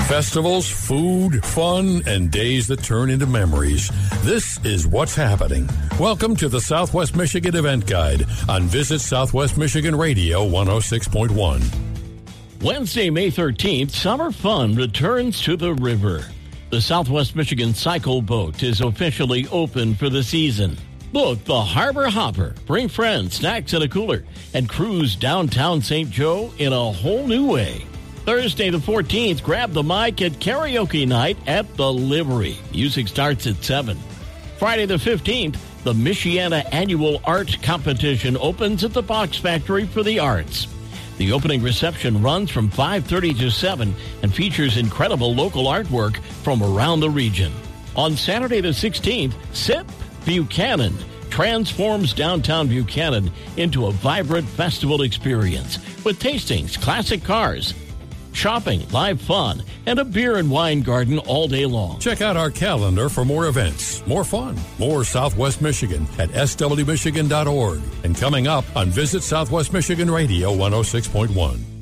Festivals, food, fun, and days that turn into memories. This is what's happening. Welcome to the Southwest Michigan Event Guide on Visit Southwest Michigan Radio 106.1. Wednesday, May 13th, summer fun returns to the river. The Southwest Michigan Cycle Boat is officially open for the season. Book the Harbor Hopper, bring friends, snacks, and a cooler, and cruise downtown St. Joe in a whole new way. Thursday the 14th, grab the mic at karaoke night at the Livery. Music starts at 7. Friday the 15th, the Michiana Annual Art Competition opens at the Box Factory for the Arts. The opening reception runs from 5:30 to 7 and features incredible local artwork from around the region. On Saturday the 16th, SIP Buchanan transforms downtown Buchanan into a vibrant festival experience with tastings, classic cars, shopping, live fun, and a beer and wine garden all day long. Check out our calendar for more events, more fun, more Southwest Michigan at swmichigan.org. And coming up on Visit Southwest Michigan Radio 106.1.